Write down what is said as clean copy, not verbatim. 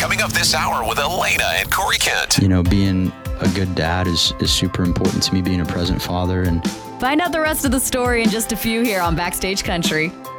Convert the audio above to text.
coming up this hour with Elena and Corey Kent. You know, being a good dad is super important to me, being a present father. And find out the rest of the story in just a few here on Backstage Country.